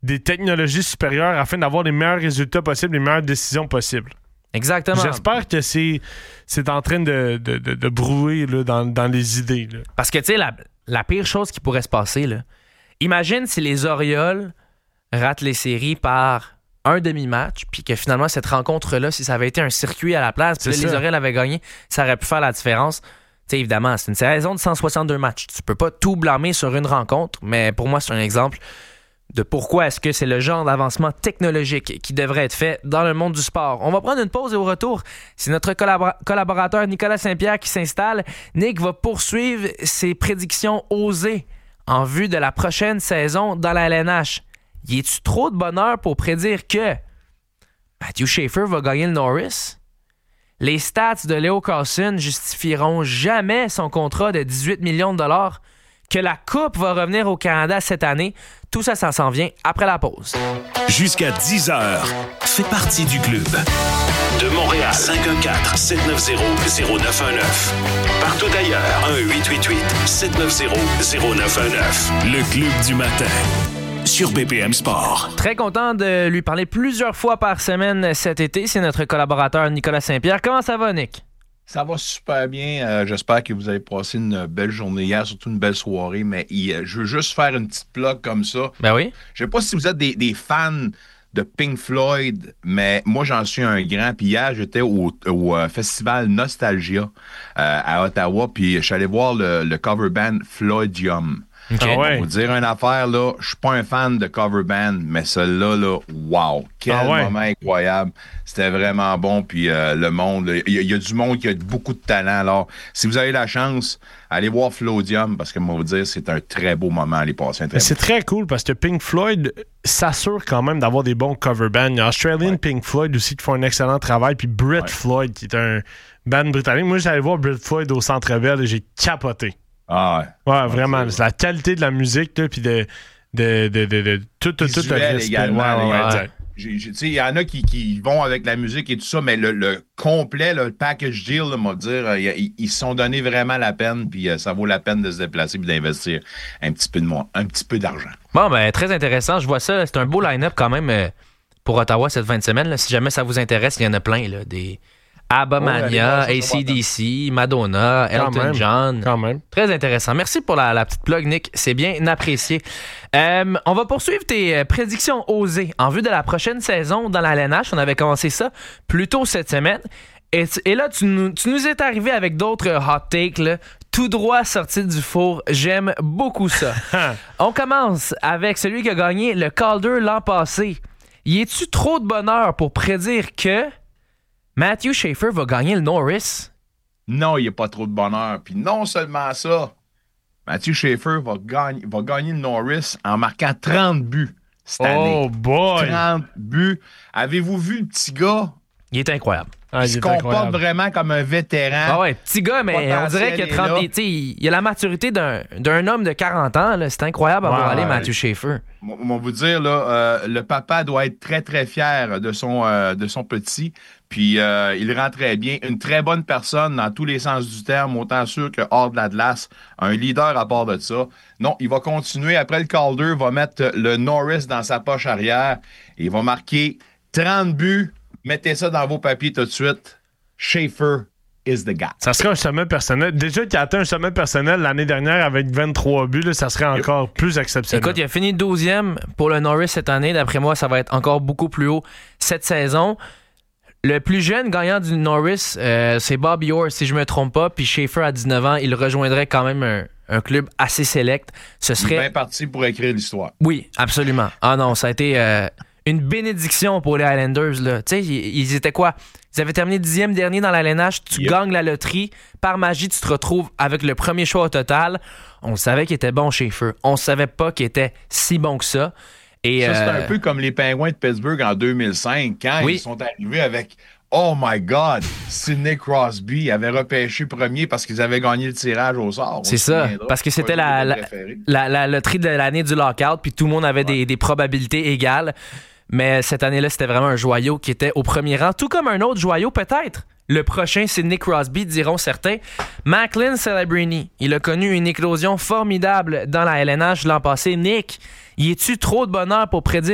des technologies supérieures afin d'avoir les meilleurs résultats possibles, les meilleures décisions possibles. Exactement. J'espère que c'est en train de brouiller là, dans les idées. Là. Parce que, tu sais, la pire chose qui pourrait se passer, là, imagine si les Orioles ratent les séries par un demi-match, puis que finalement, cette rencontre-là, si ça avait été un circuit à la place, puis les Orioles avaient gagné, ça aurait pu faire la différence. Tu sais, évidemment, c'est une saison de 162 matchs. Tu peux pas tout blâmer sur une rencontre, mais pour moi, c'est un exemple de pourquoi est-ce que c'est le genre d'avancement technologique qui devrait être fait dans le monde du sport. On va prendre une pause et au retour, c'est notre collaborateur Nicolas Saint-Pierre qui s'installe. Nick va poursuivre ses prédictions osées en vue de la prochaine saison dans la LNH. Y est-tu trop de bonheur pour prédire que Matthew Schaefer va gagner le Norris? Les stats de Leo Carlsson justifieront jamais son contrat de 18 millions de dollars? Que la Coupe va revenir au Canada cette année? Tout ça, ça s'en vient après la pause. Jusqu'à 10h, fais partie du club. De Montréal, 514-790-0919. Partout ailleurs, 1-888-790-0919. Le club du matin. Sur BPM Sport. Très content de lui parler plusieurs fois par semaine cet été. C'est notre collaborateur Nicolas Saint-Pierre. Comment ça va, Nick? Ça va super bien. J'espère que vous avez passé une belle journée hier, surtout une belle soirée. Mais je veux juste faire une petite plug comme ça. Ben oui. Je sais pas si vous êtes des fans de Pink Floyd, mais moi, j'en suis un grand. Puis hier, j'étais au festival Nostalgia à Ottawa. Puis je suis allé voir le cover band Floydium. Okay. Ah ouais. Pour vous dire une affaire, là, je suis pas un fan de cover band, mais celui-là, là, wow! Quel moment incroyable! C'était vraiment bon, puis le monde, il y a du monde qui a beaucoup de talent. Alors, si vous avez la chance, allez voir Floydium, parce que moi, vous dire, c'est un très beau moment à aller passer. C'est très cool, parce que Pink Floyd s'assure quand même d'avoir des bons cover bands. Il y a Australian Pink Floyd aussi qui font un excellent travail, puis Brit Floyd, qui est un band britannique. Moi, j'allais voir Brit Floyd au Centre Bell et j'ai capoté. Ah ouais, vraiment. C'est la qualité de la musique, là, puis de tout le respect. Également, il y en a qui vont avec la musique et tout ça, mais le complet, le package deal, là, dire, ils se sont donné vraiment la peine, puis ça vaut la peine de se déplacer et d'investir un petit peu d'argent. Bon, ben très intéressant. Je vois ça. C'est un beau line-up quand même pour Ottawa cette fin de semaine. Là. Si jamais ça vous intéresse, il y en a plein. Là, des ABBA-Mania, AC/DC, Madonna, Elton John. Quand même. Très intéressant. Merci pour la petite plug, Nick. C'est bien apprécié. On va poursuivre tes prédictions osées en vue de la prochaine saison dans la LNH. On avait commencé ça plus tôt cette semaine. Et là, tu nous es arrivé avec d'autres hot takes, là, tout droit sortis du four. J'aime beaucoup ça. On commence avec celui qui a gagné le Calder l'an passé. Y est-tu trop de bonheur pour prédire que Matthew Schaefer va gagner le Norris? Non, il n'y a pas trop de bonheur. Puis non seulement ça, Matthew Schaefer va gagner le Norris en marquant 30 buts cette année. Oh boy! 30 buts. Avez-vous vu le petit gars? Il est incroyable. Il se comporte vraiment comme un vétéran. Ah ouais, petit gars, mais on dirait qu'il a 30... Il a la maturité d'un homme de 40 ans. Là. C'est incroyable à voir aller Matthew Schaefer. On va vous dire, là, le papa doit être très, très fier de son petit. Puis il rend très bien. Une très bonne personne dans tous les sens du terme, autant sûr que hors de l'Atlas. Un leader à part de ça. Non, il va continuer. Après le Calder, il va mettre le Norris dans sa poche arrière. Et il va marquer 30 buts. Mettez ça dans vos papiers tout de suite. Schaefer is the guy. Ça serait un sommet personnel. Déjà qu'il a atteint un sommet personnel l'année dernière avec 23 buts, là, ça serait encore plus exceptionnel. Écoute, il a fini 12e pour le Norris cette année. D'après moi, ça va être encore beaucoup plus haut cette saison. Le plus jeune gagnant du Norris, c'est Bobby Orr, si je ne me trompe pas. Puis Schaefer, à 19 ans, il rejoindrait quand même un club assez select. Ce serait... Il est bien parti pour écrire l'histoire. Oui, absolument. Ah non, ça a été... une bénédiction pour les Highlanders. Là. Tu sais, ils étaient quoi? Ils avaient terminé 10e dernier dans la LNH. Tu gagnes la loterie. Par magie, tu te retrouves avec le premier choix au total. On savait qu'il était bon chez Feu. On savait pas qu'il était si bon que ça. Et ça, c'est un peu comme les Penguins de Pittsburgh en 2005, quand ils sont arrivés avec « Oh my God! » Sidney Crosby avait repêché premier parce qu'ils avaient gagné le tirage au sort. C'est ça, parce que c'était la loterie de l'année du lockout, puis tout le monde avait des probabilités égales. Mais cette année-là, c'était vraiment un joyau qui était au premier rang, tout comme un autre joyau peut-être. Le prochain, c'est Nick Crosby, diront certains. Macklin Celebrini, il a connu une éclosion formidable dans la LNH l'an passé. Nick, y est-tu trop de bonheur pour prédire